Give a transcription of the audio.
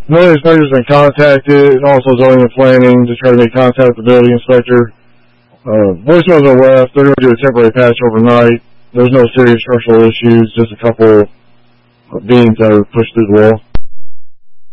No inspector's been contacted, and also zoning and planning to try to make contact with the building inspector. Voicemails are left. They're going to do a temporary patch overnight. There's no serious structural issues, just a couple of beams that are pushed through the wall.